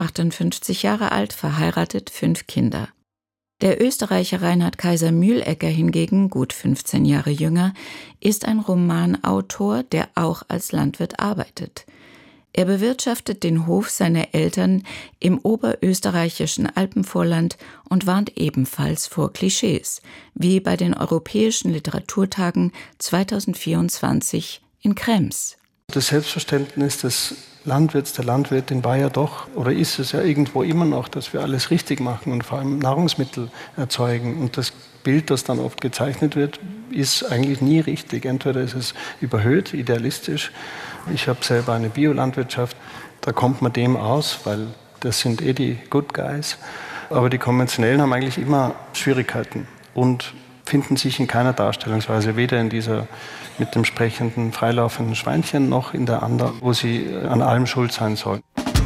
58 Jahre alt, verheiratet, 5 Kinder. Der Österreicher Reinhard Kaiser-Mühlecker hingegen, gut 15 Jahre jünger, ist ein Romanautor, der auch als Landwirt arbeitet. Er bewirtschaftet den Hof seiner Eltern im oberösterreichischen Alpenvorland und warnt ebenfalls vor Klischees, wie bei den Europäischen Literaturtagen 2024 in Krems. Das Selbstverständnis des Landwirts, der Landwirtin war ja doch, oder ist es ja irgendwo immer noch, dass wir alles richtig machen und vor allem Nahrungsmittel erzeugen. Und das Bild, das dann oft gezeichnet wird, ist eigentlich nie richtig. Entweder ist es überhöht, idealistisch. Ich habe selber eine Biolandwirtschaft, da kommt man dem aus, weil das sind die Good Guys. Aber die Konventionellen haben eigentlich immer Schwierigkeiten und finden sich in keiner Darstellungsweise, weder in dieser mit dem sprechenden, freilaufenden Schweinchen noch in der anderen, wo sie an allem schuld sein sollen.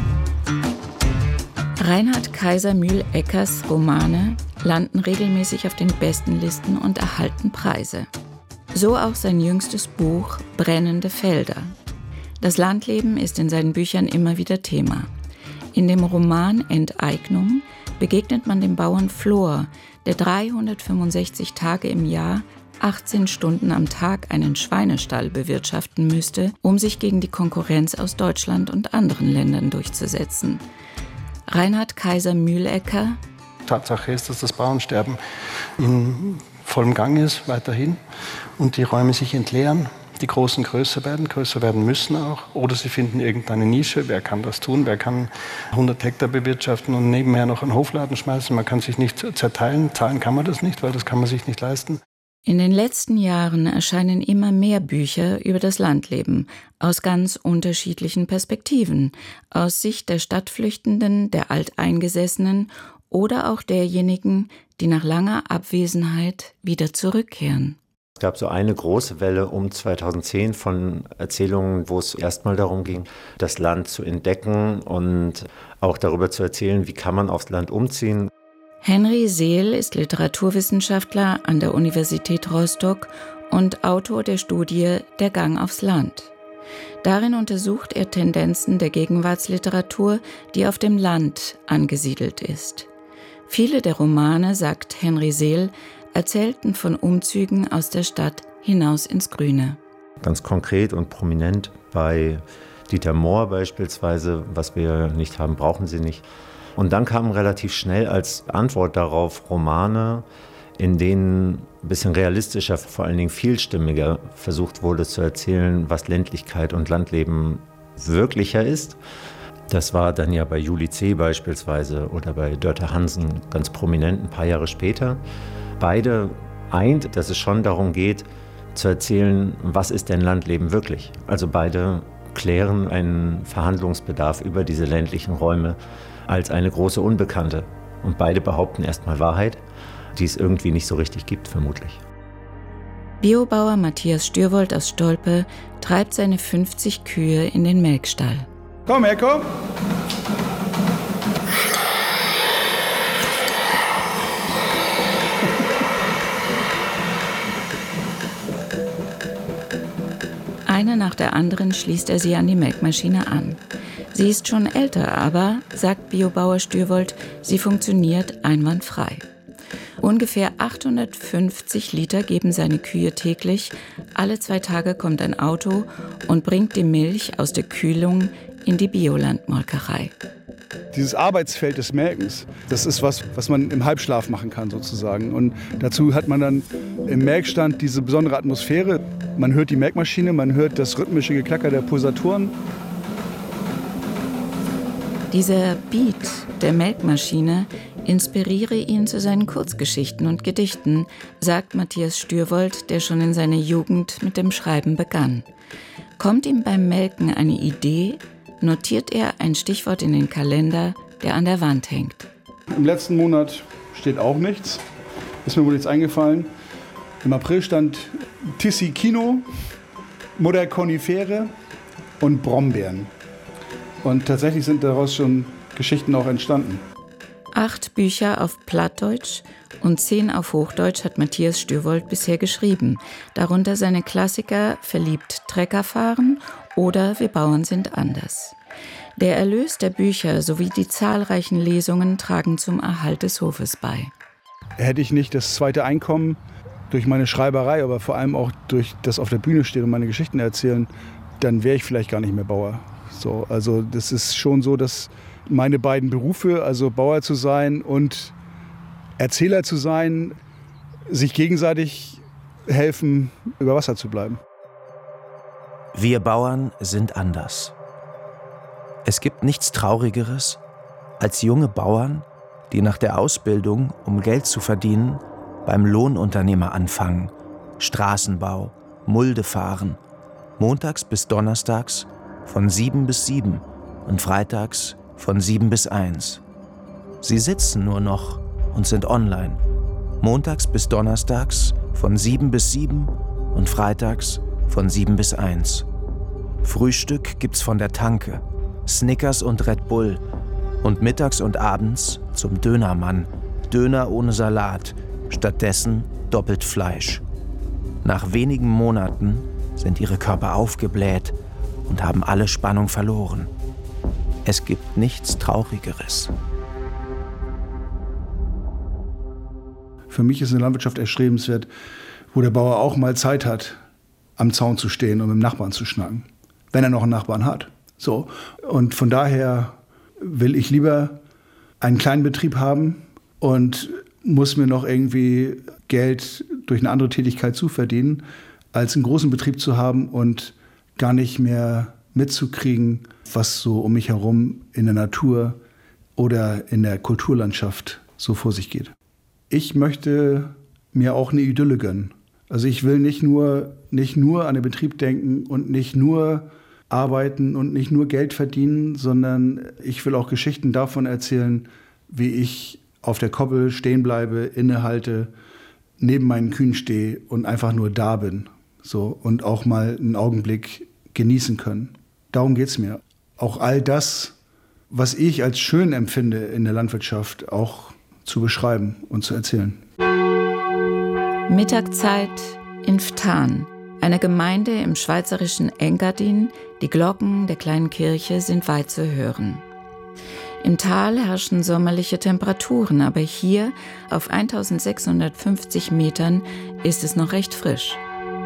Reinhard Kaiser-Mühleckers Romane landen regelmäßig auf den besten Listen und erhalten Preise. So auch sein jüngstes Buch Brennende Felder. Das Landleben ist in seinen Büchern immer wieder Thema. In dem Roman Enteignung begegnet man dem Bauern Flor, der 365 Tage im Jahr 18 Stunden am Tag einen Schweinestall bewirtschaften müsste, um sich gegen die Konkurrenz aus Deutschland und anderen Ländern durchzusetzen. Reinhard Kaiser-Mühlecker: Tatsache ist, dass das Bauernsterben in vollem Gang ist, weiterhin, und die Räume sich entleeren. Die Großen größer werden müssen auch. Oder sie finden irgendeine Nische. Wer kann das tun? Wer kann 100 Hektar bewirtschaften und nebenher noch einen Hofladen schmeißen? Man kann sich nicht zerteilen. Zahlen kann man das nicht, weil das kann man sich nicht leisten. In den letzten Jahren erscheinen immer mehr Bücher über das Landleben aus ganz unterschiedlichen Perspektiven. Aus Sicht der Stadtflüchtenden, der Alteingesessenen oder auch derjenigen, die nach langer Abwesenheit wieder zurückkehren. Es gab so eine große Welle um 2010 von Erzählungen, wo es erstmal darum ging, das Land zu entdecken und auch darüber zu erzählen, wie kann man aufs Land umziehen. Henry Seel ist Literaturwissenschaftler an der Universität Rostock und Autor der Studie Der Gang aufs Land. Darin untersucht er Tendenzen der Gegenwartsliteratur, die auf dem Land angesiedelt ist. Viele der Romane, sagt Henry Seel, erzählten von Umzügen aus der Stadt hinaus ins Grüne. Ganz konkret und prominent bei Dieter Mohr beispielsweise: Was wir nicht haben, brauchen Sie nicht. Und dann kamen relativ schnell als Antwort darauf Romane, in denen ein bisschen realistischer, vor allen Dingen vielstimmiger versucht wurde zu erzählen, was Ländlichkeit und Landleben wirklicher ist. Das war dann ja bei Julie C. beispielsweise oder bei Dörte Hansen ganz prominent ein paar Jahre später. Beide eint, dass es schon darum geht, zu erzählen, was ist denn Landleben wirklich. Also beide klären einen Verhandlungsbedarf über diese ländlichen Räume als eine große Unbekannte. Und beide behaupten erstmal Wahrheit, die es irgendwie nicht so richtig gibt, vermutlich. Biobauer Matthias Stürwold aus Stolpe treibt seine 50 Kühe in den Melkstall. Komm her, komm! Eine nach der anderen schließt er sie an die Melkmaschine an. Sie ist schon älter, aber, sagt Biobauer Stürwold, sie funktioniert einwandfrei. Ungefähr 850 Liter geben seine Kühe täglich. Alle 2 Tage kommt ein Auto und bringt die Milch aus der Kühlung in die Biolandmolkerei. Dieses Arbeitsfeld des Melkens, das ist was man im Halbschlaf machen kann sozusagen. Und dazu hat man dann im Melkstand diese besondere Atmosphäre. Man hört die Melkmaschine, man hört das rhythmische Geklacker der Pulsatoren. Dieser Beat der Melkmaschine inspiriere ihn zu seinen Kurzgeschichten und Gedichten, sagt Matthias Stürwold, der schon in seiner Jugend mit dem Schreiben begann. Kommt ihm beim Melken eine Idee, notiert er ein Stichwort in den Kalender, der an der Wand hängt. Im letzten Monat steht auch nichts, ist mir wohl nichts eingefallen. Im April stand Tissi-Kino, Mutter Konifere und Brombeeren. Und tatsächlich sind daraus schon Geschichten auch entstanden. 8 Bücher auf Plattdeutsch und 10 auf Hochdeutsch hat Matthias Stürwold bisher geschrieben. Darunter seine Klassiker Verliebt Trecker fahren oder Wir Bauern sind anders. Der Erlös der Bücher sowie die zahlreichen Lesungen tragen zum Erhalt des Hofes bei. Hätte ich nicht das zweite Einkommen durch meine Schreiberei, aber vor allem auch durch das auf der Bühne stehen und meine Geschichten erzählen, dann wäre ich vielleicht gar nicht mehr Bauer. So, also das ist schon so, dass meine beiden Berufe, also Bauer zu sein und Erzähler zu sein, sich gegenseitig helfen, über Wasser zu bleiben. Wir Bauern sind anders. Es gibt nichts Traurigeres, als junge Bauern, die nach der Ausbildung, um Geld zu verdienen, beim Lohnunternehmer anfangen, Straßenbau, Mulde fahren, montags bis donnerstags von 7 bis 7 und freitags von 7 bis 1. Sie sitzen nur noch und sind online, montags bis donnerstags von 7 bis 7 und freitags von 7 bis 1. Frühstück gibt's von der Tanke, Snickers und Red Bull und mittags und abends zum Dönermann, Döner ohne Salat, stattdessen doppelt Fleisch. Nach wenigen Monaten sind ihre Körper aufgebläht und haben alle Spannung verloren. Es gibt nichts Traurigeres. Für mich ist eine Landwirtschaft erstrebenswert, wo der Bauer auch mal Zeit hat, am Zaun zu stehen und mit dem Nachbarn zu schnacken, wenn er noch einen Nachbarn hat. So. Und von daher will ich lieber einen kleinen Betrieb haben und muss mir noch irgendwie Geld durch eine andere Tätigkeit zuverdienen, als einen großen Betrieb zu haben und gar nicht mehr mitzukriegen, was so um mich herum in der Natur oder in der Kulturlandschaft so vor sich geht. Ich möchte mir auch eine Idylle gönnen. Also ich will nicht nur an den Betrieb denken und nicht nur arbeiten und nicht nur Geld verdienen, sondern ich will auch Geschichten davon erzählen, wie ich auf der Koppel stehen bleibe, innehalte, neben meinen Kühen stehe und einfach nur da bin. So, und auch mal einen Augenblick genießen können. Darum geht's mir. Auch all das, was ich als schön empfinde in der Landwirtschaft, auch zu beschreiben und zu erzählen. Mittagszeit in Ftan, eine Gemeinde im schweizerischen Engadin. Die Glocken der kleinen Kirche sind weit zu hören. Im Tal herrschen sommerliche Temperaturen, aber hier auf 1650 Metern ist es noch recht frisch.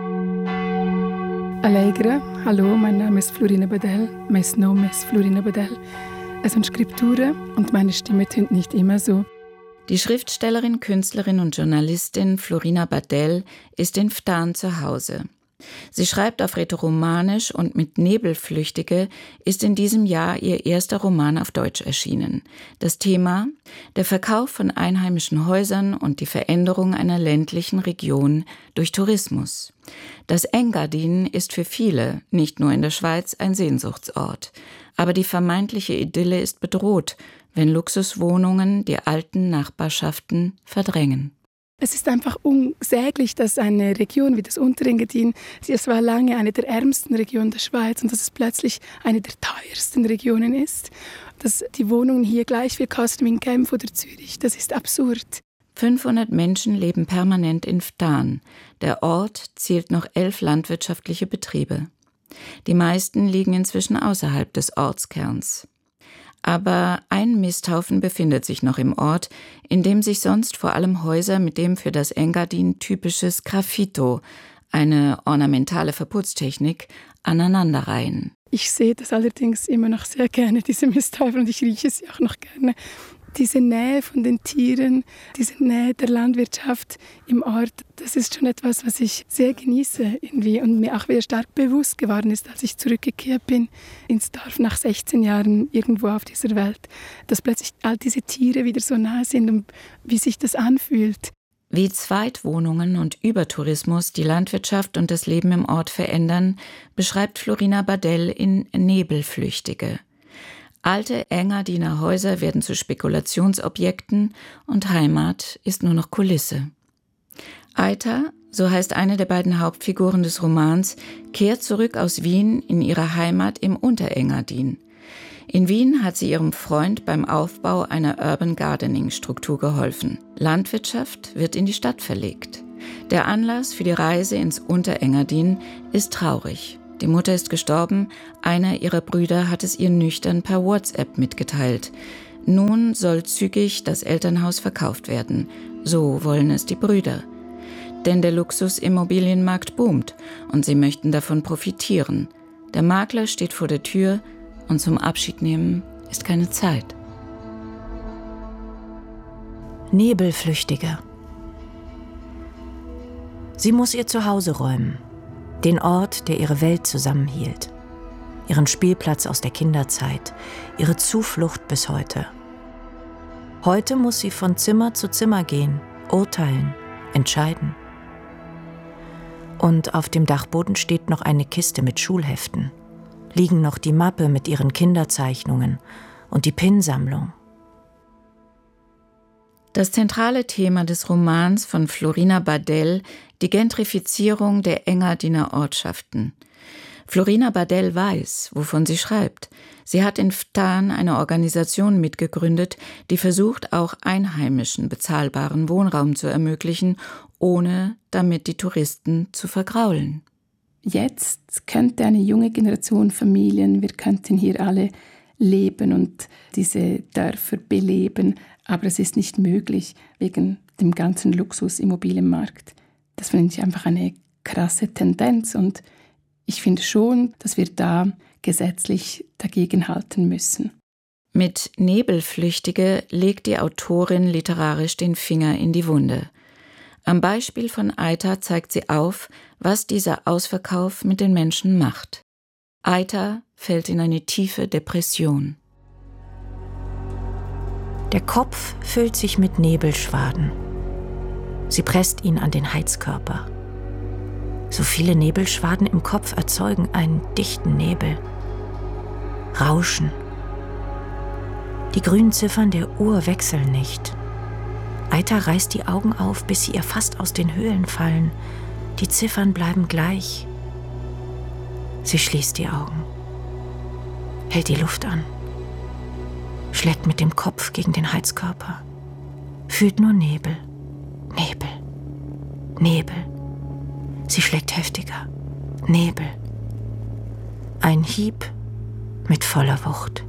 Allegra, hallo, mein Name ist Florina Badel, mein Name ist Florina Badel. Es sind Skripturen und meine Stimme tönt nicht immer so. Die Schriftstellerin, Künstlerin und Journalistin Florina Badel ist in Ftan zu Hause. Sie schreibt auf Rätoromanisch und mit Nebelflüchtige ist in diesem Jahr ihr erster Roman auf Deutsch erschienen. Das Thema: der Verkauf von einheimischen Häusern und die Veränderung einer ländlichen Region durch Tourismus. Das Engadin ist für viele, nicht nur in der Schweiz, ein Sehnsuchtsort. Aber die vermeintliche Idylle ist bedroht, wenn Luxuswohnungen die alten Nachbarschaften verdrängen. Es ist einfach unsäglich, dass eine Region wie das Unterengadin, es war lange eine der ärmsten Regionen der Schweiz und dass es plötzlich eine der teuersten Regionen ist. Dass die Wohnungen hier gleich viel kosten wie in Genf oder Zürich, das ist absurd. 500 Menschen leben permanent in Ftan. Der Ort zählt noch 11 landwirtschaftliche Betriebe. Die meisten liegen inzwischen außerhalb des Ortskerns. Aber ein Misthaufen befindet sich noch im Ort, in dem sich sonst vor allem Häuser mit dem für das Engadin typisches Graffito, eine ornamentale Verputztechnik, aneinanderreihen. Ich sehe das allerdings immer noch sehr gerne, diese Misthaufen, und ich rieche sie auch noch gerne. Diese Nähe von den Tieren, diese Nähe der Landwirtschaft im Ort, das ist schon etwas, was ich sehr genieße irgendwie und mir auch wieder stark bewusst geworden ist, als ich zurückgekehrt bin ins Dorf nach 16 Jahren irgendwo auf dieser Welt, dass plötzlich all diese Tiere wieder so nah sind und wie sich das anfühlt. Wie Zweitwohnungen und Übertourismus die Landwirtschaft und das Leben im Ort verändern, beschreibt Florina Badel in Nebelflüchtige. Alte Engadiner Häuser werden zu Spekulationsobjekten und Heimat ist nur noch Kulisse. Aita, so heißt eine der beiden Hauptfiguren des Romans, kehrt zurück aus Wien in ihre Heimat im Unterengadin. In Wien hat sie ihrem Freund beim Aufbau einer Urban Gardening-Struktur geholfen. Landwirtschaft wird in die Stadt verlegt. Der Anlass für die Reise ins Unterengadin ist traurig. Die Mutter ist gestorben, einer ihrer Brüder hat es ihr nüchtern per WhatsApp mitgeteilt. Nun soll zügig das Elternhaus verkauft werden. So wollen es die Brüder. Denn der Luxusimmobilienmarkt boomt und sie möchten davon profitieren. Der Makler steht vor der Tür und zum Abschiednehmen ist keine Zeit. Nebelflüchtige. Sie muss ihr Zuhause räumen. Den Ort, der ihre Welt zusammenhielt. Ihren Spielplatz aus der Kinderzeit. Ihre Zuflucht bis heute. Heute muss sie von Zimmer zu Zimmer gehen, urteilen, entscheiden. Und auf dem Dachboden steht noch eine Kiste mit Schulheften. Liegen noch die Mappe mit ihren Kinderzeichnungen und die Pinnsammlung. Das zentrale Thema des Romans von Florina Bardell, die Gentrifizierung der Engadiner Ortschaften. Florina Bardell weiß, wovon sie schreibt. Sie hat in Ftan eine Organisation mitgegründet, die versucht, auch Einheimischen bezahlbaren Wohnraum zu ermöglichen, ohne damit die Touristen zu vergraulen. Jetzt könnte eine junge Generation Familien, wir könnten hier alle leben und diese Dörfer beleben, aber es ist nicht möglich wegen dem ganzen Luxusimmobilienmarkt. Das finde ich einfach eine krasse Tendenz und ich finde schon, dass wir da gesetzlich dagegenhalten müssen. Mit Nebelflüchtige legt die Autorin literarisch den Finger in die Wunde. Am Beispiel von Aita zeigt sie auf, was dieser Ausverkauf mit den Menschen macht. Aita fällt in eine tiefe Depression. Der Kopf füllt sich mit Nebelschwaden. Sie presst ihn an den Heizkörper. So viele Nebelschwaden im Kopf erzeugen einen dichten Nebel. Rauschen. Die grünen Ziffern der Uhr wechseln nicht. Aita reißt die Augen auf, bis sie ihr fast aus den Höhlen fallen. Die Ziffern bleiben gleich. Sie schließt die Augen, hält die Luft an, schlägt mit dem Kopf gegen den Heizkörper, fühlt nur Nebel, Nebel, Nebel. Sie schlägt heftiger, Nebel. Ein Hieb mit voller Wucht.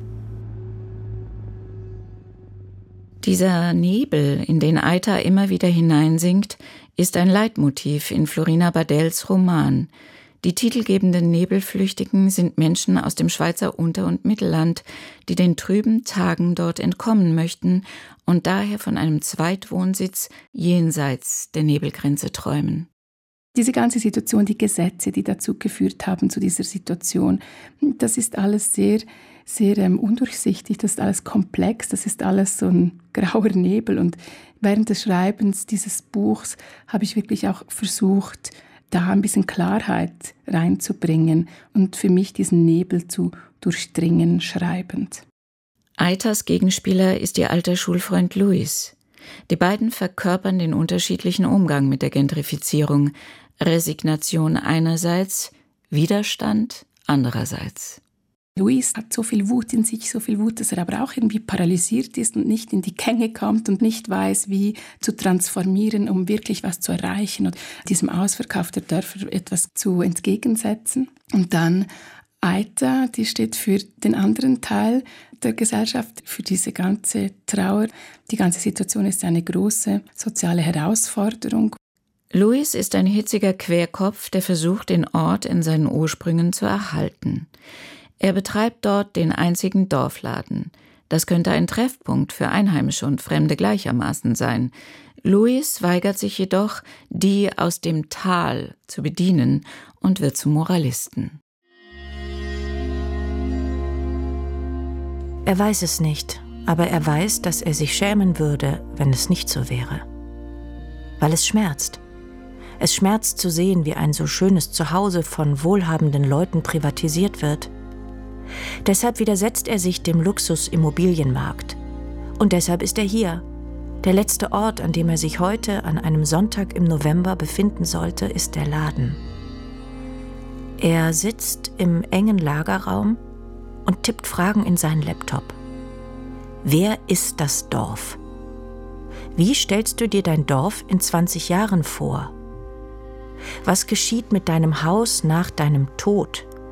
Dieser Nebel, in den Aita immer wieder hineinsinkt, ist ein Leitmotiv in Florina Bardells Roman. Die titelgebenden Nebelflüchtigen sind Menschen aus dem Schweizer Unter- und Mittelland, die den trüben Tagen dort entkommen möchten und daher von einem Zweitwohnsitz jenseits der Nebelgrenze träumen. Diese ganze Situation, die Gesetze, die dazu geführt haben, zu dieser Situation, das ist alles sehr, sehr undurchsichtig, das ist alles komplex, das ist alles so ein grauer Nebel. Und während des Schreibens dieses Buchs habe ich wirklich auch versucht, da ein bisschen Klarheit reinzubringen und für mich diesen Nebel zu durchdringen, schreibend. Aitas Gegenspieler ist ihr alter Schulfreund Luis. Die beiden verkörpern den unterschiedlichen Umgang mit der Gentrifizierung. Resignation einerseits, Widerstand andererseits. Luis hat so viel Wut in sich, so viel Wut, dass er aber auch irgendwie paralysiert ist und nicht in die Gänge kommt und nicht weiß, wie zu transformieren, um wirklich was zu erreichen und diesem Ausverkauf der Dörfer etwas zu entgegensetzen. Und dann Aita, die steht für den anderen Teil der Gesellschaft, für diese ganze Trauer. Die ganze Situation ist eine große soziale Herausforderung. Luis ist ein hitziger Querkopf, der versucht, den Ort in seinen Ursprüngen zu erhalten. Er betreibt dort den einzigen Dorfladen. Das könnte ein Treffpunkt für Einheimische und Fremde gleichermaßen sein. Luis weigert sich jedoch, die aus dem Tal zu bedienen und wird zum Moralisten. Er weiß es nicht, aber er weiß, dass er sich schämen würde, wenn es nicht so wäre. Weil es schmerzt. Es schmerzt zu sehen, wie ein so schönes Zuhause von wohlhabenden Leuten privatisiert wird. Deshalb widersetzt er sich dem Luxusimmobilienmarkt. Und deshalb ist er hier. Der letzte Ort, an dem er sich heute an einem Sonntag im November befinden sollte, ist der Laden. Er sitzt im engen Lagerraum und tippt Fragen in seinen Laptop. Wer ist das Dorf? Wie stellst du dir dein Dorf in 20 Jahren vor? Was geschieht mit deinem Haus nach deinem Tod?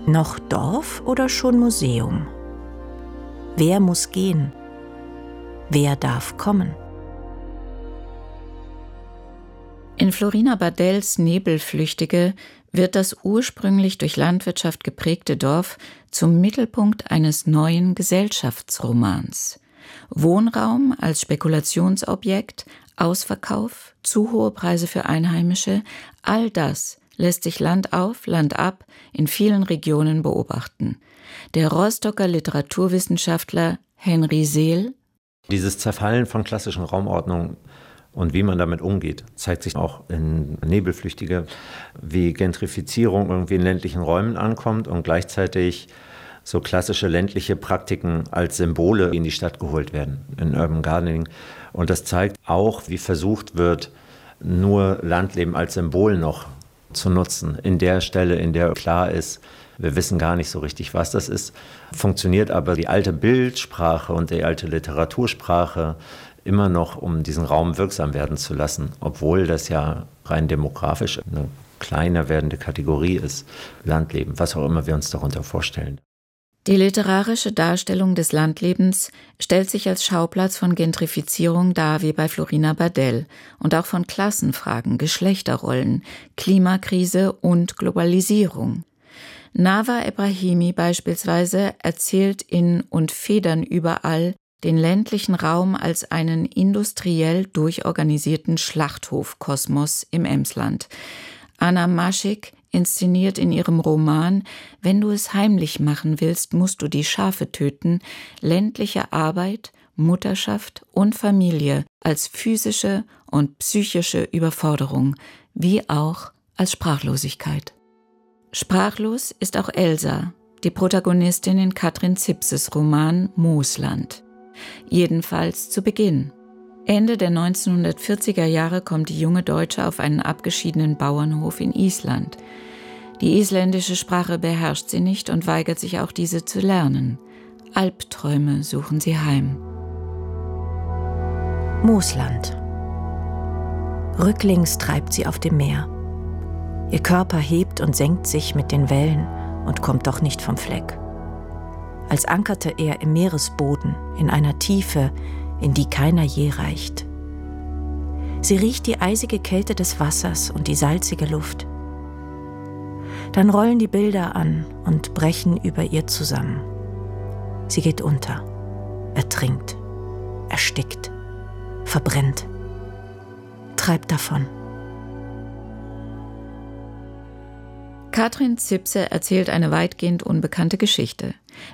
Noch Dorf oder schon Museum? Wer muss gehen? Wer darf kommen? In Florina Bardells Nebelflüchtige wird das ursprünglich durch Landwirtschaft geprägte Dorf zum Mittelpunkt eines neuen Gesellschaftsromans. Wohnraum als Spekulationsobjekt, Ausverkauf, zu hohe Preise für Einheimische, all das lässt sich Land auf, Land ab in vielen Regionen beobachten. Der Rostocker Literaturwissenschaftler Henry Seel: Dieses Zerfallen von klassischen Raumordnungen und wie man damit umgeht, zeigt sich auch in Nebelflüchtige, wie Gentrifizierung irgendwie in ländlichen Räumen ankommt und gleichzeitig so klassische ländliche Praktiken als Symbole in die Stadt geholt werden, in Urban Gardening. Und das zeigt auch, wie versucht wird, nur Landleben als Symbol noch zu nutzen. In der Stelle, in der klar ist, wir wissen gar nicht so richtig, was das ist, funktioniert aber die alte Bildsprache und die alte Literatursprache immer noch, um diesen Raum wirksam werden zu lassen, obwohl das ja rein demografisch eine kleiner werdende Kategorie ist, Landleben, was auch immer wir uns darunter vorstellen. Die literarische Darstellung des Landlebens stellt sich als Schauplatz von Gentrifizierung dar wie bei Florina Bardell und auch von Klassenfragen, Geschlechterrollen, Klimakrise und Globalisierung. Nawa Ebrahimi beispielsweise erzählt in »Und Federn überall« den ländlichen Raum als einen industriell durchorganisierten Schlachthofkosmos im Emsland. Anna Maschik inszeniert in ihrem Roman »Wenn du es heimlich machen willst, musst du die Schafe töten« ländliche Arbeit, Mutterschaft und Familie als physische und psychische Überforderung, wie auch als Sprachlosigkeit. Sprachlos ist auch Elsa, die Protagonistin in Katrin Zipses Roman Moosland. Jedenfalls zu Beginn. Ende der 1940er Jahre kommt die junge Deutsche auf einen abgeschiedenen Bauernhof in Island. Die isländische Sprache beherrscht sie nicht und weigert sich auch, diese zu lernen. Albträume suchen sie heim. Moosland. Rücklings treibt sie auf dem Meer. Ihr Körper hebt und senkt sich mit den Wellen und kommt doch nicht vom Fleck. Als ankerte er im Meeresboden in einer Tiefe, in die keiner je reicht. Sie riecht die eisige Kälte des Wassers und die salzige Luft. Dann rollen die Bilder an und brechen über ihr zusammen. Sie geht unter, ertrinkt, erstickt, verbrennt, treibt davon. Katrin Zipse erzählt eine weitgehend unbekannte Geschichte.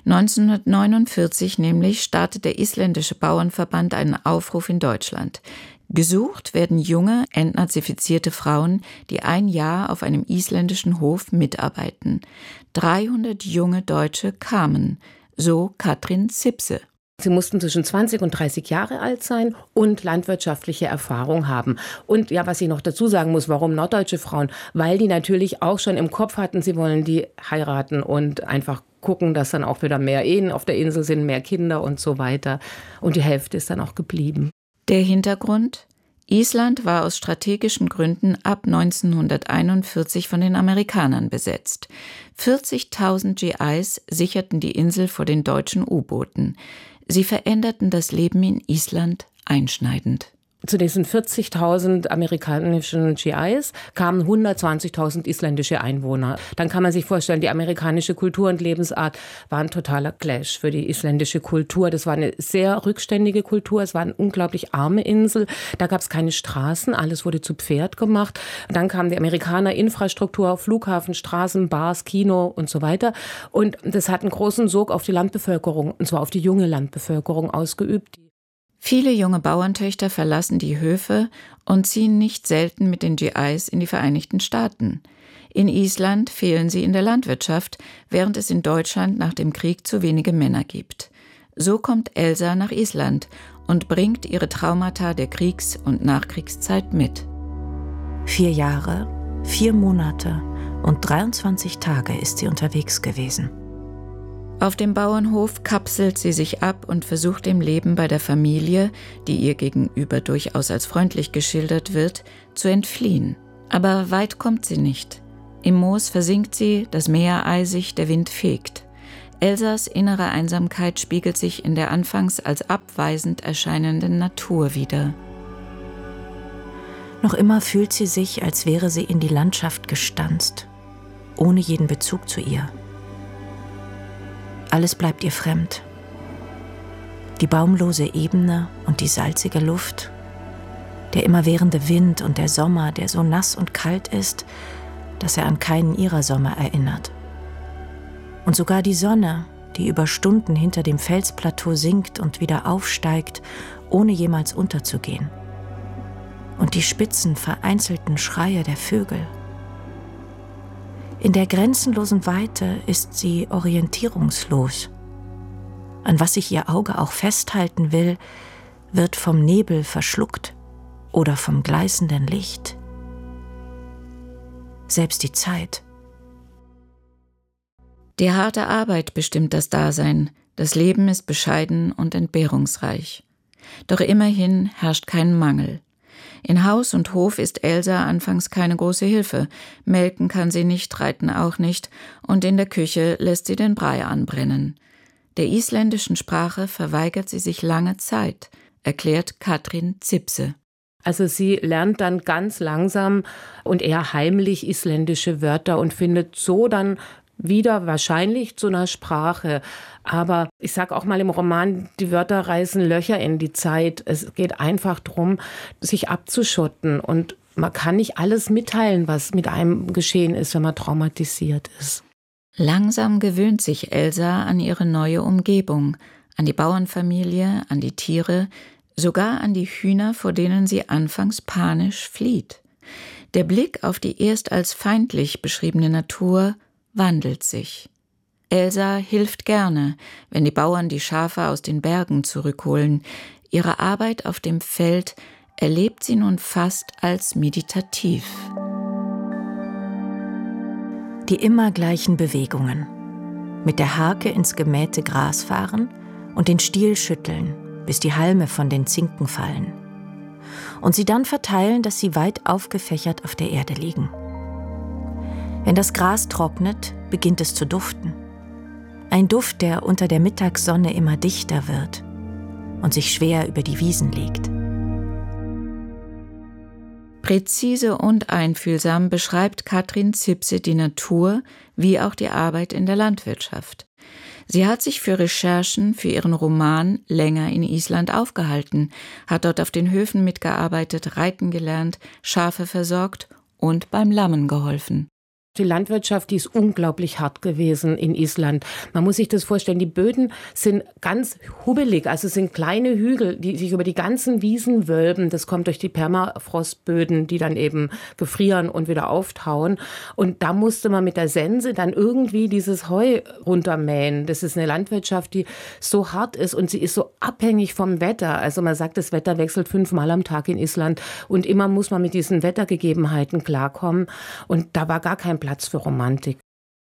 1949 nämlich startet der isländische Bauernverband einen Aufruf in Deutschland. Gesucht werden junge, entnazifizierte Frauen, die ein Jahr auf einem isländischen Hof mitarbeiten. 300 junge Deutsche kamen, so Katrin Zipse. Sie mussten zwischen 20 und 30 Jahre alt sein und landwirtschaftliche Erfahrung haben. Und ja, was ich noch dazu sagen muss, warum norddeutsche Frauen? Weil die natürlich auch schon im Kopf hatten, sie wollen die heiraten und einfach gucken, dass dann auch wieder mehr Ehen auf der Insel sind, mehr Kinder und so weiter. Und die Hälfte ist dann auch geblieben. Der Hintergrund? Island war aus strategischen Gründen ab 1941 von den Amerikanern besetzt. 40.000 GIs sicherten die Insel vor den deutschen U-Booten. Sie veränderten das Leben in Island einschneidend. Zu diesen 40.000 amerikanischen GIs kamen 120.000 isländische Einwohner. Dann kann man sich vorstellen, die amerikanische Kultur und Lebensart war ein totaler Clash für die isländische Kultur. Das war eine sehr rückständige Kultur. Es war eine unglaublich arme Insel. Da gab es keine Straßen. Alles wurde zu Pferd gemacht. Und dann kamen die Amerikaner, Infrastruktur, Flughafen, Straßen, Bars, Kino und so weiter. Und das hat einen großen Sog auf die Landbevölkerung, und zwar auf die junge Landbevölkerung ausgeübt. Viele junge Bauerntöchter verlassen die Höfe und ziehen nicht selten mit den GIs in die Vereinigten Staaten. In Island fehlen sie in der Landwirtschaft, während es in Deutschland nach dem Krieg zu wenige Männer gibt. So kommt Elsa nach Island und bringt ihre Traumata der Kriegs- und Nachkriegszeit mit. 4 Jahre, 4 Monate und 23 Tage ist sie unterwegs gewesen. Auf dem Bauernhof kapselt sie sich ab und versucht dem Leben bei der Familie, die ihr gegenüber durchaus als freundlich geschildert wird, zu entfliehen. Aber weit kommt sie nicht. Im Moos versinkt sie, das Meer eisig, der Wind fegt. Elsas innere Einsamkeit spiegelt sich in der anfangs als abweisend erscheinenden Natur wider. Noch immer fühlt sie sich, als wäre sie in die Landschaft gestanzt, ohne jeden Bezug zu ihr. Alles bleibt ihr fremd. Die baumlose Ebene und die salzige Luft, der immerwährende Wind und der Sommer, der so nass und kalt ist, dass er an keinen ihrer Sommer erinnert. Und sogar die Sonne, die über Stunden hinter dem Felsplateau sinkt und wieder aufsteigt, ohne jemals unterzugehen. Und die spitzen, vereinzelten Schreie der Vögel. In der grenzenlosen Weite ist sie orientierungslos. An was sich ihr Auge auch festhalten will, wird vom Nebel verschluckt oder vom gleißenden Licht. Selbst die Zeit. Die harte Arbeit bestimmt das Dasein. Das Leben ist bescheiden und entbehrungsreich. Doch immerhin herrscht kein Mangel. In Haus und Hof ist Elsa anfangs keine große Hilfe. Melken kann sie nicht, reiten auch nicht, und in der Küche lässt sie den Brei anbrennen. Der isländischen Sprache verweigert sie sich lange Zeit, erklärt Katrin Zipse. Also sie lernt dann ganz langsam und eher heimlich isländische Wörter und findet so dann wieder wahrscheinlich zu einer Sprache. Aber ich sage auch mal im Roman, die Wörter reißen Löcher in die Zeit. Es geht einfach darum, sich abzuschotten. Und man kann nicht alles mitteilen, was mit einem geschehen ist, wenn man traumatisiert ist. Langsam gewöhnt sich Elsa an ihre neue Umgebung, an die Bauernfamilie, an die Tiere, sogar an die Hühner, vor denen sie anfangs panisch flieht. Der Blick auf die erst als feindlich beschriebene Natur wandelt sich. Elsa hilft gerne, wenn die Bauern die Schafe aus den Bergen zurückholen. Ihre Arbeit auf dem Feld erlebt sie nun fast als meditativ. Die immer gleichen Bewegungen. Mit der Harke ins gemähte Gras fahren und den Stiel schütteln, bis die Halme von den Zinken fallen. Und sie dann verteilen, dass sie weit aufgefächert auf der Erde liegen. Wenn das Gras trocknet, beginnt es zu duften. Ein Duft, der unter der Mittagssonne immer dichter wird und sich schwer über die Wiesen legt. Präzise und einfühlsam beschreibt Katrin Zipse die Natur wie auch die Arbeit in der Landwirtschaft. Sie hat sich für Recherchen für ihren Roman länger in Island aufgehalten, hat dort auf den Höfen mitgearbeitet, reiten gelernt, Schafe versorgt und beim Lammen geholfen. Die Landwirtschaft, die ist unglaublich hart gewesen in Island. Man muss sich das vorstellen, die Böden sind ganz hubbelig, also es sind kleine Hügel, die sich über die ganzen Wiesen wölben. Das kommt durch die Permafrostböden, die dann eben gefrieren und wieder auftauen. Und da musste man mit der Sense dann irgendwie dieses Heu runtermähen. Das ist eine Landwirtschaft, die so hart ist und sie ist so abhängig vom Wetter. Also man sagt, das Wetter wechselt 5-mal am Tag in Island und immer muss man mit diesen Wettergegebenheiten klarkommen. Und da war gar kein Platz für Romantik.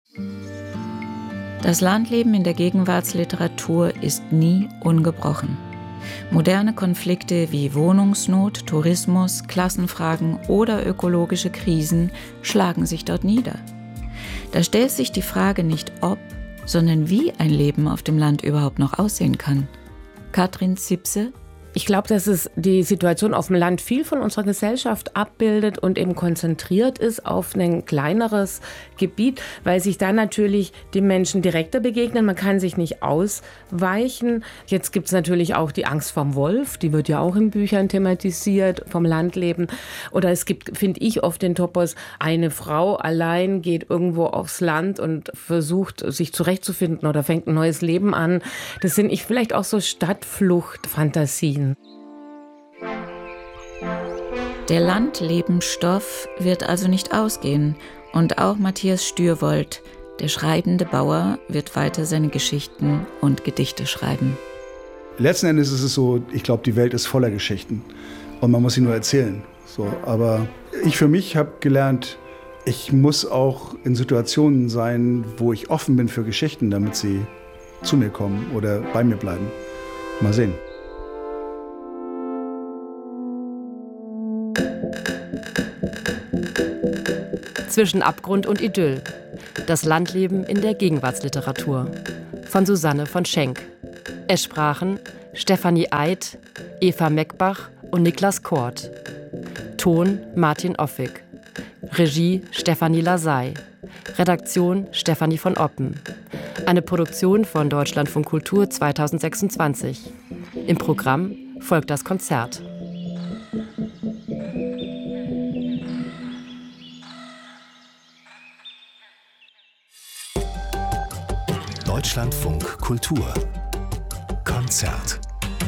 Das Landleben in der Gegenwartsliteratur ist nie ungebrochen. Moderne Konflikte wie Wohnungsnot, Tourismus, Klassenfragen oder ökologische Krisen schlagen sich dort nieder. Da stellt sich die Frage nicht ob, sondern wie ein Leben auf dem Land überhaupt noch aussehen kann. Katrin Zipse. Ich glaube, dass es die Situation auf dem Land viel von unserer Gesellschaft abbildet und eben konzentriert ist auf ein kleineres Gebiet, weil sich da natürlich die Menschen direkter begegnen. Man kann sich nicht ausweichen. Jetzt gibt es natürlich auch die Angst vorm Wolf, die wird ja auch in Büchern thematisiert, vom Landleben. Oder es gibt, finde ich, oft den Topos, eine Frau allein geht irgendwo aufs Land und versucht, sich zurechtzufinden oder fängt ein neues Leben an. Das sind vielleicht auch so Stadtflucht-Fantasien. Der Landlebenstoff wird also nicht ausgehen und auch Matthias Stürwold, der schreibende Bauer, wird weiter seine Geschichten und Gedichte schreiben. Letzten Endes ist es so, ich glaube, die Welt ist voller Geschichten und man muss sie nur erzählen. So, aber ich für mich habe gelernt, ich muss auch in Situationen sein, wo ich offen bin für Geschichten, damit sie zu mir kommen oder bei mir bleiben. Mal sehen. Zwischen Abgrund und Idyll. Das Landleben in der Gegenwartsliteratur. Von Susanne von Schenk. Es sprachen Stefanie Eid, Eva Meckbach und Niklas Kort. Ton Martin Offig. Regie Stefanie Lasey. Redaktion Stefanie von Oppen. Eine Produktion von Deutschlandfunk Kultur 2026. Im Programm folgt das Konzert. Deutschlandfunk Kultur Konzert.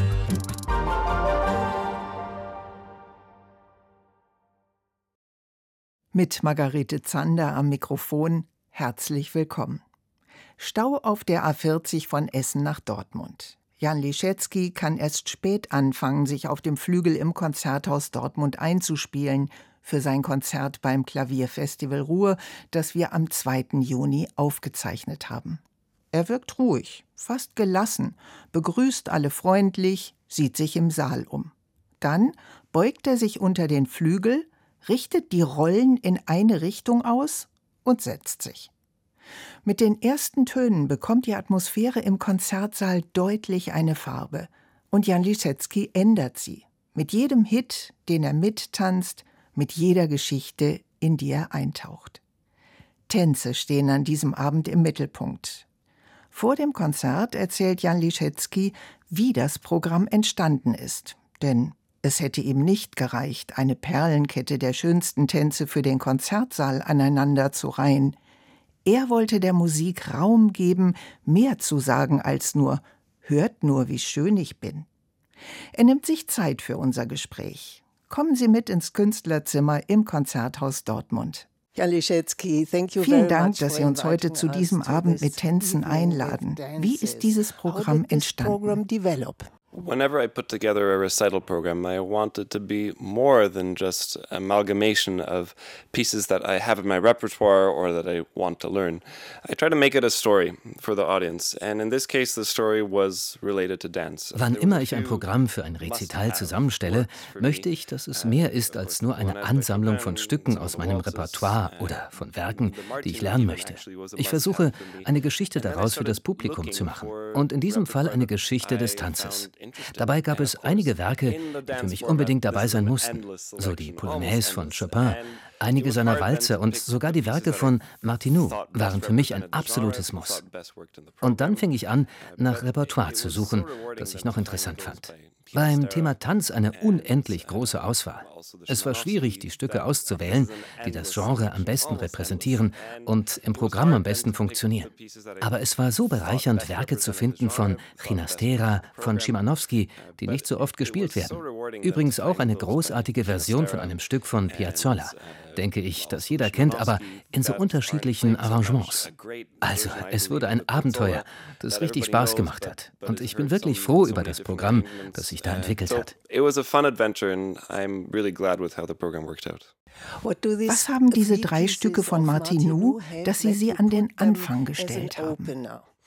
Mit Margarete Zander am Mikrofon, herzlich willkommen. Stau auf der A40 von Essen nach Dortmund. Jan Liszewski kann erst spät anfangen, sich auf dem Flügel im Konzerthaus Dortmund einzuspielen für sein Konzert beim Klavierfestival Ruhr, das wir am 2. Juni aufgezeichnet haben. Er wirkt ruhig, fast gelassen, begrüßt alle freundlich, sieht sich im Saal um. Dann beugt er sich unter den Flügel, richtet die Rollen in eine Richtung aus und setzt sich. Mit den ersten Tönen bekommt die Atmosphäre im Konzertsaal deutlich eine Farbe. Und Jan Liszewski ändert sie. Mit jedem Hit, den er mittanzt, mit jeder Geschichte, in die er eintaucht. Tänze stehen an diesem Abend im Mittelpunkt. Vor dem Konzert erzählt Jan Liszewski, wie das Programm entstanden ist. Denn es hätte ihm nicht gereicht, eine Perlenkette der schönsten Tänze für den Konzertsaal aneinander zu reihen. Er wollte der Musik Raum geben, mehr zu sagen als nur »Hört nur, wie schön ich bin«. Er nimmt sich Zeit für unser Gespräch. Kommen Sie mit ins Künstlerzimmer im Konzerthaus Dortmund. Vielen Dank, dass Sie uns heute zu diesem Abend mit Tänzen einladen. Wie ist dieses Programm entstanden? Whenever I put together a recital program, I want it to be more than just amalgamation of pieces that I have in my repertoire or that I want to learn. I try to make it a story for the audience, and in this case the story was related to dance. Wann immer ich ein Programm für ein Rezital zusammenstelle, möchte ich, dass es mehr ist als nur eine Ansammlung von Stücken aus meinem Repertoire oder von Werken, die ich lernen möchte. Ich versuche, eine Geschichte daraus für das Publikum zu machen. Und in diesem Fall eine Geschichte des Tanzes. Dabei gab es einige Werke, die für mich unbedingt dabei sein mussten, so die Polonaise von Chopin, einige seiner Walzer und sogar die Werke von Martineau waren für mich ein absolutes Muss. Und dann fing ich an, nach Repertoire zu suchen, das ich noch interessant fand. Beim Thema Tanz eine unendlich große Auswahl. Es war schwierig, die Stücke auszuwählen, die das Genre am besten repräsentieren und im Programm am besten funktionieren. Aber es war so bereichernd, Werke zu finden von Ginastera, von Szymanowski, die nicht so oft gespielt werden. Übrigens auch eine großartige Version von einem Stück von Piazzolla, denke ich, das jeder kennt, aber in so unterschiedlichen Arrangements. Also, es wurde ein Abenteuer, das richtig Spaß gemacht hat. Und ich bin wirklich froh über das Programm, das sich da entwickelt hat. Was haben diese 3 Stücke von Martineau, dass Sie an den Anfang gestellt haben?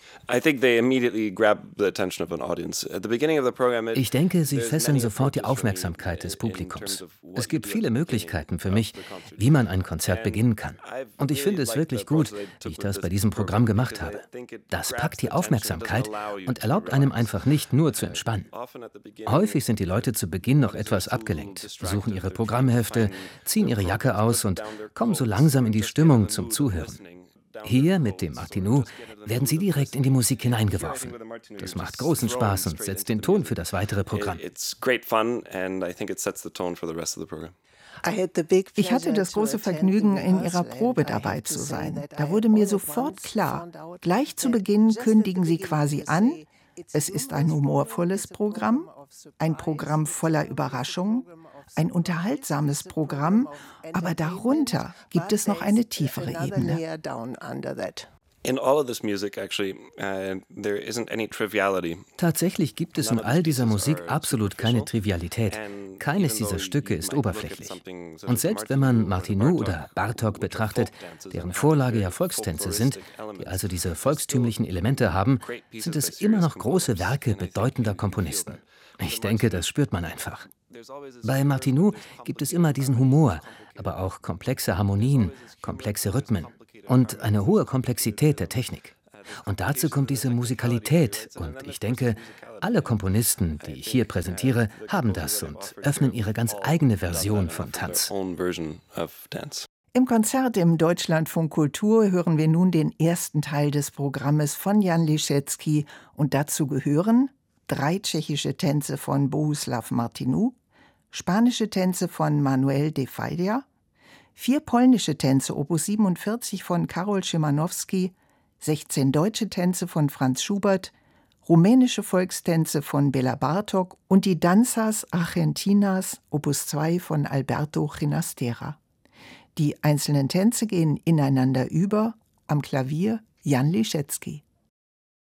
Ich denke, sie fesseln sofort die Aufmerksamkeit des Publikums. Es gibt viele Möglichkeiten für mich, wie man ein Konzert beginnen kann. Und ich finde es wirklich gut, wie ich das bei diesem Programm gemacht habe. Das packt die Aufmerksamkeit und erlaubt einem einfach nicht nur zu entspannen. Häufig sind die Leute zu Beginn noch etwas abgelenkt, suchen ihre Programmhefte, ziehen ihre Jacke aus und kommen so langsam in die Stimmung zum Zuhören. Hier mit dem Martineau werden sie direkt in die Musik hineingeworfen. Das macht großen Spaß und setzt den Ton für das weitere Programm. Ich hatte das große Vergnügen, in Ihrer Probe dabei zu sein. Da wurde mir sofort klar, gleich zu Beginn kündigen Sie quasi an, es ist ein humorvolles Programm, ein Programm voller Überraschungen, ein unterhaltsames Programm, aber darunter gibt es noch eine tiefere Ebene. Tatsächlich gibt es in all dieser Musik absolut keine Trivialität. Keines dieser Stücke ist oberflächlich. Und selbst wenn man Martineau oder Bartók betrachtet, deren Vorlage ja Volkstänze sind, die also diese volkstümlichen Elemente haben, sind es immer noch große Werke bedeutender Komponisten. Ich denke, das spürt man einfach. Bei Martinu gibt es immer diesen Humor, aber auch komplexe Harmonien, komplexe Rhythmen und eine hohe Komplexität der Technik. Und dazu kommt diese Musikalität. Und ich denke, alle Komponisten, die ich hier präsentiere, haben das und öffnen ihre ganz eigene Version von Tanz. Im Konzert im Deutschlandfunk Kultur hören wir nun den ersten Teil des Programmes von Jan Liszewski. Und dazu gehören 3 tschechische Tänze von Bohuslav Martinu, spanische Tänze von Manuel de Falla, 4 polnische Tänze Opus 47 von Karol Szymanowski, 16 deutsche Tänze von Franz Schubert, rumänische Volkstänze von Bela Bartok und die Danzas Argentinas Opus 2 von Alberto Ginastera. Die einzelnen Tänze gehen ineinander über, am Klavier Jan Liszewski.